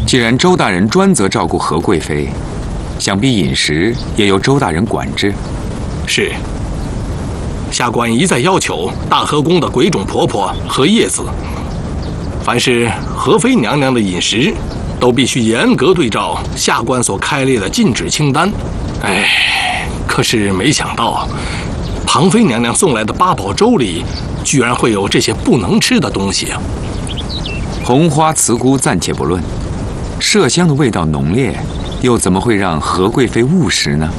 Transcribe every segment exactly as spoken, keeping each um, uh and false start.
既然周大人专责照顾何贵妃，想必饮食也由周大人管制。 是。下官一再要求大和宫的鬼冢婆婆和叶子，凡是和妃娘娘的饮食，都必须严格对照下官所开列的禁止清单。哎，可是没想到，庞妃娘娘送来的八宝粥里，居然会有这些不能吃的东西啊！ 红花慈菇暂且不论，麝香的味道浓烈，又怎么会让何贵妃误食呢？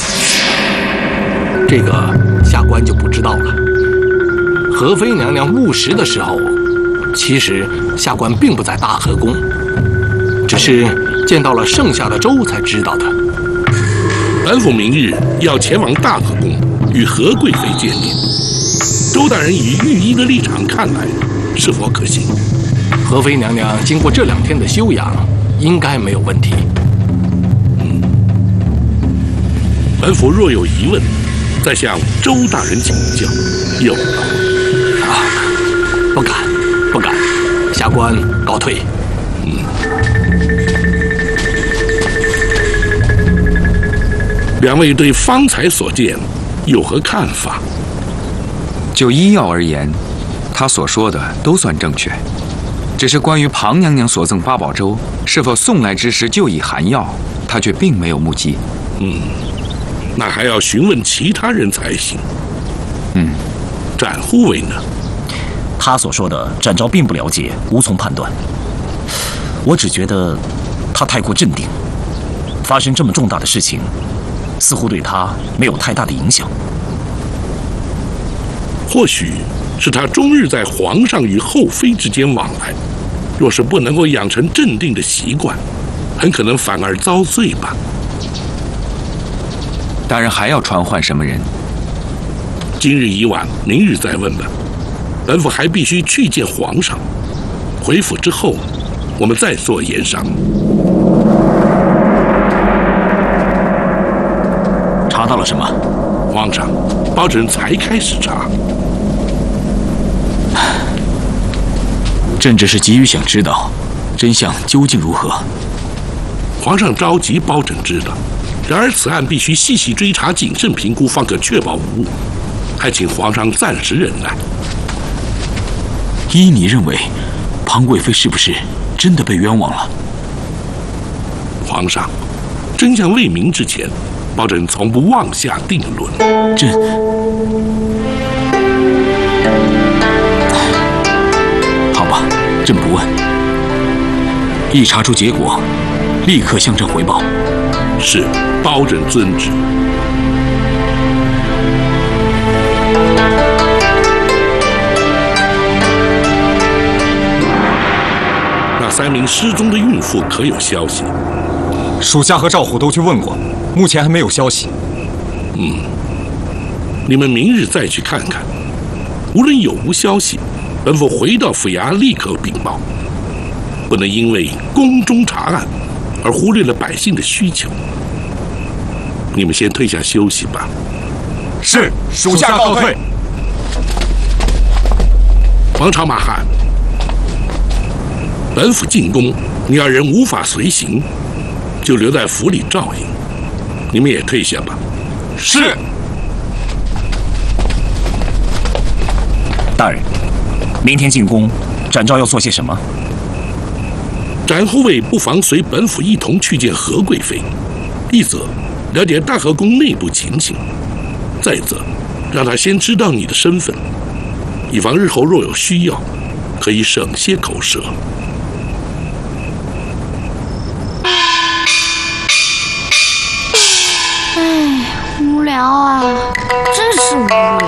这个下官就不知道了。何妃娘娘误食的时候，其实下官并不在大和宫，只是见到了剩下的粥才知道的。 本府明日要前往大和宫与何贵妃见面，周大人以御医的立场看来，是否可行？ 何妃娘娘经过这两天的休养，应该没有问题。 嗯，本府若有疑问，再向周大人请教。有啊，不敢，不敢，下官告退。 嗯。两位对方才所见有何看法？ 就医药而言，他所说的都算正确，只是关于庞娘娘所赠八宝粥是否送来之时就已含药，他却并没有目击。 嗯，那还要询问其他人才行。 嗯， 展护卫呢？ 他所说的展昭并不了解，无从判断。我只觉得他太过镇定，发生这么重大的事情，似乎对他没有太大的影响。 或许是他终日在皇上与后妃之间往来，若是不能够养成镇定的习惯，很可能反而遭罪吧。 大人还要传唤什么人？ 今日已晚，明日再问吧。本府还必须去见皇上，回府之后，我们再做言商。 查到了什么？ 皇上，包拯才开始查。 朕只是急于想知道真相究竟如何。 皇上着急包拯知道，然而此案必须细细追查、谨慎评估，方可确保无误。还请皇上暂时忍耐。 依你认为，庞贵妃是不是真的被冤枉了？ 皇上，真相未明之前，包拯从不妄下定论。 朕。好吧，朕不问。一查出结果，立刻向朕回报。 是，包拯遵旨。那三名失踪的孕妇可有消息？ 属下和赵虎都去问过，目前还没有消息。 嗯，你们明日再去看看。无论有无消息，本府回到府衙立刻禀报，不能因为宫中查案而忽略了百姓的需求。你们先退下休息吧。 是，属下告退。 王朝马汉，本府进宫，你二人无法随行，就留在府里照应。你们也退下吧。 是。 大人，明天进宫，展昭要做些什么？ 展护卫不妨随本府一同去见何贵妃，一则了解大和宫内部情形，再则让他先知道你的身份，以防日后若有需要，可以省些口舌。 哎，无聊啊，真是无聊。